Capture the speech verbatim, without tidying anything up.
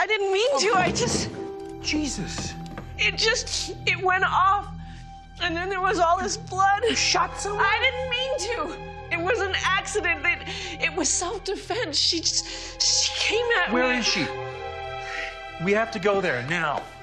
didn't mean to. I just... Jesus. It just... It went off. And then there was all this blood. You shot someone? I didn't mean to. It was an accident. It, it was self-defense. She just... She came at Where me. is she? We have to go there now.